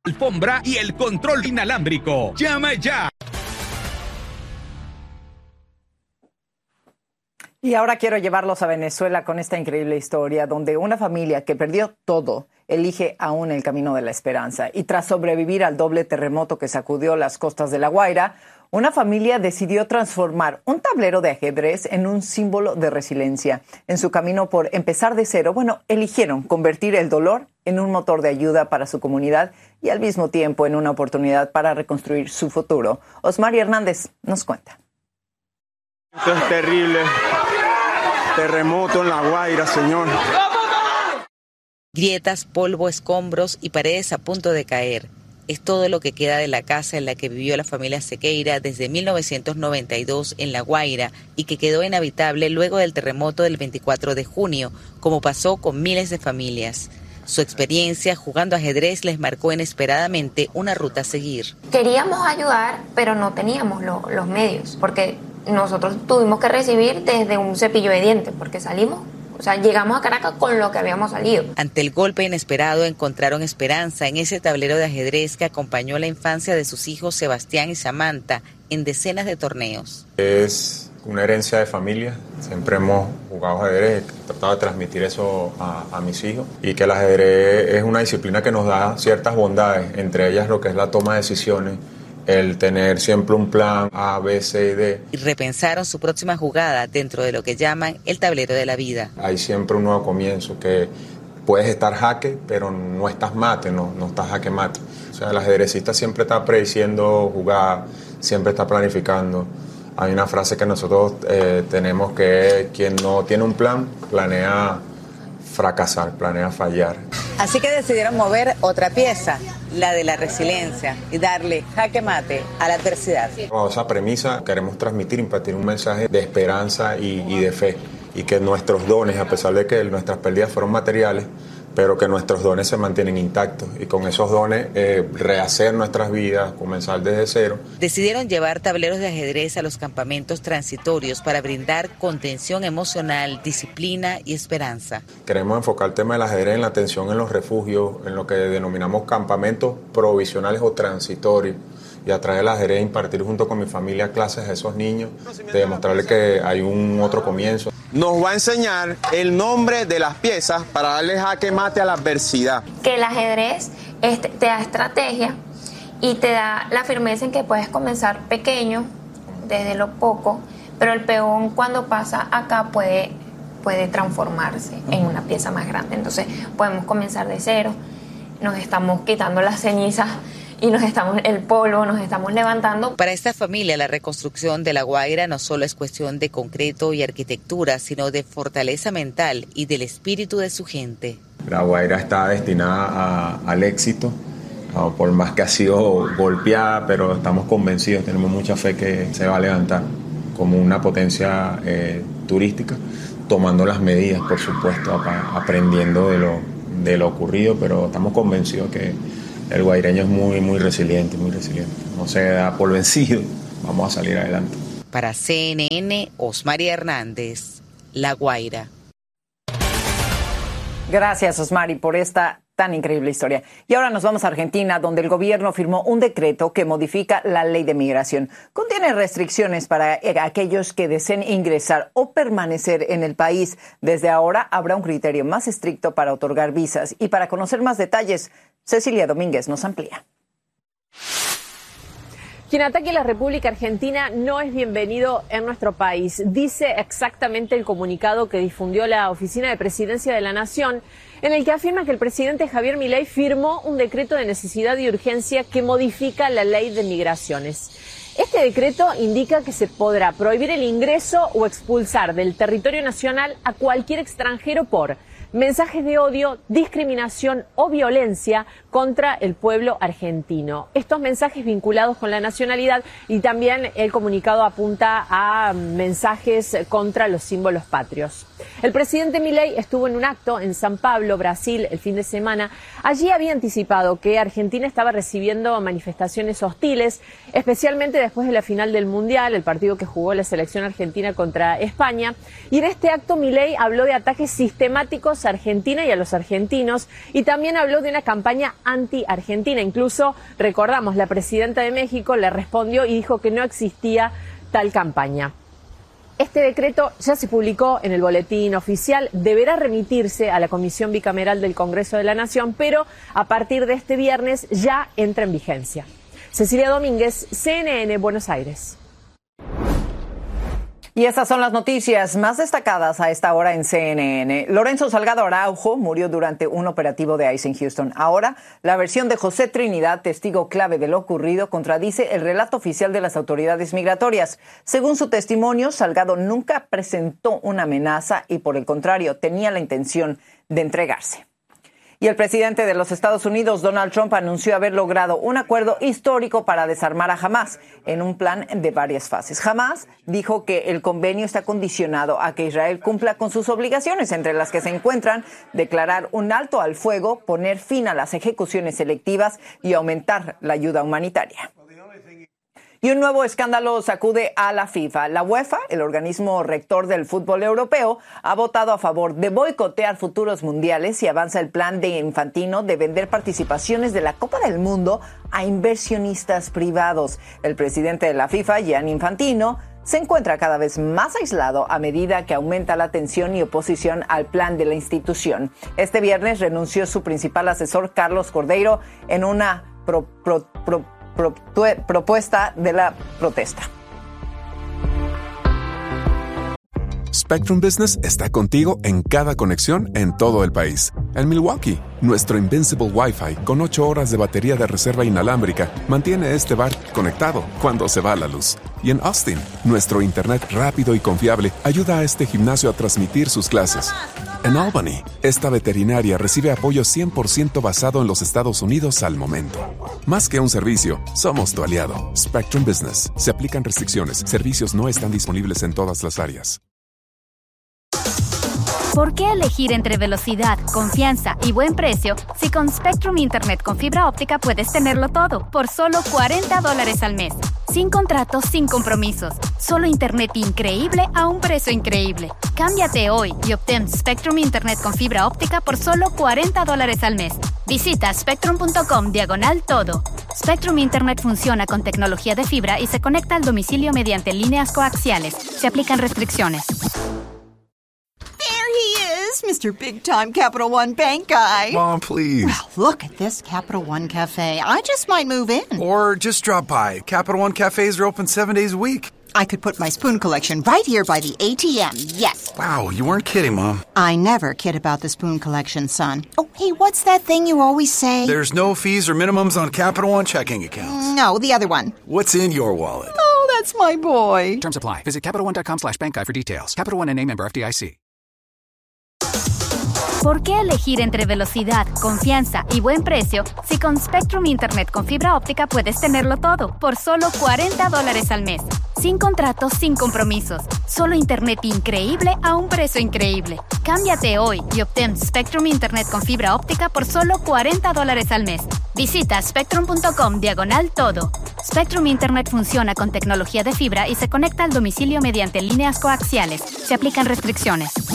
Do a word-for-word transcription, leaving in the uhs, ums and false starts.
alfombra y el control inalámbrico. ¡Llama ya! Y ahora quiero llevarlos a Venezuela con esta increíble historia donde una familia que perdió todo elige aún el camino de la esperanza. Y tras sobrevivir al doble terremoto que sacudió las costas de La Guaira, una familia decidió transformar un tablero de ajedrez en un símbolo de resiliencia. En su camino por empezar de cero, bueno, eligieron convertir el dolor en un motor de ayuda para su comunidad y al mismo tiempo en una oportunidad para reconstruir su futuro. Osmari Hernández nos cuenta. Esto es terrible. Terremoto en La Guaira, señor. Grietas, polvo, escombros y paredes a punto de caer. Es todo lo que queda de la casa en la que vivió la familia Sequeira desde mil novecientos noventa y dos en La Guaira y que quedó inhabitable luego del terremoto del veinticuatro de junio, como pasó con miles de familias. Su experiencia jugando ajedrez les marcó inesperadamente una ruta a seguir. Queríamos ayudar, pero no teníamos lo, los medios, porque nosotros tuvimos que recibir desde un cepillo de dientes, porque salimos, o sea, llegamos a Caracas con lo que habíamos salido. Ante el golpe inesperado encontraron esperanza en ese tablero de ajedrez que acompañó la infancia de sus hijos Sebastián y Samantha en decenas de torneos. Es una herencia de familia, siempre hemos jugado ajedrez, he tratado de transmitir eso a, a mis hijos y que el ajedrez es una disciplina que nos da ciertas bondades, entre ellas lo que es la toma de decisiones, el tener siempre un plan A, B, C y D. Y repensaron su próxima jugada dentro de lo que llaman el tablero de la vida. Hay siempre un nuevo comienzo, que puedes estar jaque, pero no estás mate, no, no estás jaque mate. O sea, el ajedrecista siempre está prediciendo jugar, siempre está planificando. Hay una frase que nosotros eh, tenemos que es, quien no tiene un plan, planea fracasar, planea fallar. Así que decidieron mover otra pieza, la de la resiliencia, y darle jaque mate a la adversidad. Con esa premisa queremos transmitir, impartir un mensaje de esperanza y, y de fe, y que nuestros dones, a pesar de que nuestras pérdidas fueron materiales, pero que nuestros dones se mantienen intactos y con esos dones eh, rehacer nuestras vidas, comenzar desde cero. Decidieron llevar tableros de ajedrez a los campamentos transitorios para brindar contención emocional, disciplina y esperanza. Queremos enfocar el tema del ajedrez en la atención en los refugios, en lo que denominamos campamentos provisionales o transitorios, y a través del ajedrez impartir junto con mi familia clases a esos niños, de demostrarles que hay un otro comienzo. Nos va a enseñar el nombre de las piezas para darle jaque mate a la adversidad. Que el ajedrez este, te da estrategia y te da la firmeza en que puedes comenzar pequeño, desde lo poco, pero el peón cuando pasa acá puede, puede transformarse en una pieza más grande. Entonces podemos comenzar de cero, nos estamos quitando las cenizas y nos estamos el polvo, nos estamos levantando. Para esta familia, la reconstrucción de La Guaira no solo es cuestión de concreto y arquitectura, sino de fortaleza mental y del espíritu de su gente. La Guaira está destinada a, al éxito, a, por más que ha sido golpeada, pero estamos convencidos, tenemos mucha fe que se va a levantar como una potencia eh, turística, tomando las medidas, por supuesto, a, aprendiendo de lo, de lo ocurrido, pero estamos convencidos que el guaireño es muy, muy resiliente, muy resiliente. No se da por vencido. Vamos a salir adelante. Para C N N, Osmari Hernández, La Guaira. Gracias, Osmari, por esta tan increíble historia. Y ahora nos vamos a Argentina, donde el gobierno firmó un decreto que modifica la ley de migración. Contiene restricciones para aquellos que deseen ingresar o permanecer en el país. Desde ahora habrá un criterio más estricto para otorgar visas. Y para conocer más detalles, Cecilia Domínguez nos amplía. Quien ataque a la República Argentina no es bienvenido en nuestro país, dice exactamente el comunicado que difundió la Oficina de Presidencia de la Nación, en el que afirma que el presidente Javier Milei firmó un decreto de necesidad y urgencia que modifica la ley de migraciones. Este decreto indica que se podrá prohibir el ingreso o expulsar del territorio nacional a cualquier extranjero por mensajes de odio, discriminación o violencia contra el pueblo argentino. Estos mensajes vinculados con la nacionalidad, y también el comunicado apunta a mensajes contra los símbolos patrios. El presidente Milei estuvo en un acto en San Pablo, Brasil, el fin de semana. Allí había anticipado que Argentina estaba recibiendo manifestaciones hostiles, especialmente después de la final del Mundial, el partido que jugó la selección argentina contra España. Y en este acto Milei habló de ataques sistemáticos a Argentina y a los argentinos, y también habló de una campaña anti-argentina. Incluso, recordamos, la presidenta de México le respondió y dijo que no existía tal campaña. Este decreto ya se publicó en el boletín oficial, deberá remitirse a la Comisión Bicameral del Congreso de la Nación, pero a partir de este viernes ya entra en vigencia. Cecilia Domínguez, C N N, Buenos Aires. Y estas son las noticias más destacadas a esta hora en C N N. Lorenzo Salgado Araujo murió durante un operativo de ICE en Houston. Ahora, la versión de José Trinidad, testigo clave de lo ocurrido, contradice el relato oficial de las autoridades migratorias. Según su testimonio, Salgado nunca presentó una amenaza y, por el contrario, tenía la intención de entregarse. Y el presidente de los Estados Unidos, Donald Trump, anunció haber logrado un acuerdo histórico para desarmar a Hamás en un plan de varias fases. Hamás dijo que el convenio está condicionado a que Israel cumpla con sus obligaciones, entre las que se encuentran declarar un alto al fuego, poner fin a las ejecuciones selectivas y aumentar la ayuda humanitaria. Y un nuevo escándalo sacude a la FIFA. La UEFA, el organismo rector del fútbol europeo, ha votado a favor de boicotear futuros mundiales y avanza el plan de Infantino de vender participaciones de la Copa del Mundo a inversionistas privados. El presidente de la FIFA, Gianni Infantino, se encuentra cada vez más aislado a medida que aumenta la tensión y oposición al plan de la institución. Este viernes renunció su principal asesor, Carlos Cordeiro, en una pro, pro, pro, Pro, propuesta de la protesta. Spectrum Business está contigo en cada conexión en todo el país. En Milwaukee, nuestro Invincible Wi-Fi con ocho horas de batería de reserva inalámbrica mantiene este bar conectado cuando se va la luz. Y en Austin, nuestro internet rápido y confiable ayuda a este gimnasio a transmitir sus clases. En Albany, esta veterinaria recibe apoyo cien por ciento basado en los Estados Unidos al momento. Más que un servicio, somos tu aliado. Spectrum Business. Se aplican restricciones. Servicios no están disponibles en todas las áreas. ¿Por qué elegir entre velocidad, confianza y buen precio si con Spectrum Internet con fibra óptica puedes tenerlo todo por solo cuarenta dólares al mes? Sin contratos, sin compromisos. Solo Internet increíble a un precio increíble. Cámbiate hoy y obtén Spectrum Internet con fibra óptica por solo cuarenta dólares al mes. Visita spectrum.com diagonal todo. Spectrum Internet funciona con tecnología de fibra y se conecta al domicilio mediante líneas coaxiales. Se aplican restricciones. Mister Big Time Capital One Bank guy. Mom, please. Well, look at this Capital One Cafe. I just might move in. Or just drop by. Capital One cafes are open seven days a week. I could put my spoon collection right here by the A T M, yes. Wow, you weren't kidding, Mom. I never kid about the spoon collection, son. Oh, hey, what's that thing you always say? There's no fees or minimums on Capital One checking accounts. No, the other one. What's in your wallet? Oh, that's my boy. Terms apply. Visit CapitalOne.com slash bank guide for details. Capital One N A member F D I C. ¿Por qué elegir entre velocidad, confianza y buen precio si con Spectrum Internet con fibra óptica puedes tenerlo todo por solo cuarenta dólares al mes? Sin contratos, sin compromisos. Solo Internet increíble a un precio increíble. Cámbiate hoy y obtén Spectrum Internet con fibra óptica por solo cuarenta dólares al mes. Visita spectrum.com diagonal todo. Spectrum Internet funciona con tecnología de fibra y se conecta al domicilio mediante líneas coaxiales. Se aplican restricciones.